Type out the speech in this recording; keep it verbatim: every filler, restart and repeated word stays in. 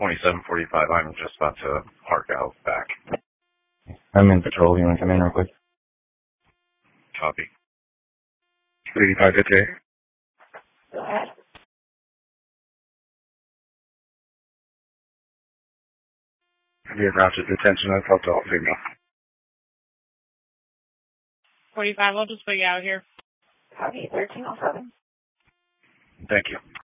twenty-seven forty-five. I'm just about to park out back. I'm in patrol. You want to come in real quick? Copy. eighty-five, good day. We have route to detention. I've helped all female. forty-five, I'll just put you out here. Copy, thirteen oh seven. Thank you.